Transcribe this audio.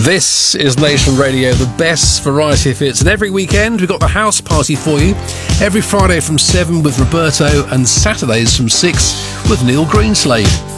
This is Nation Radio, the best variety of hits. And every weekend, we've got the house party for you. Every Friday from 7 with Roberto and Saturdays from 6 with Neil Greenslade.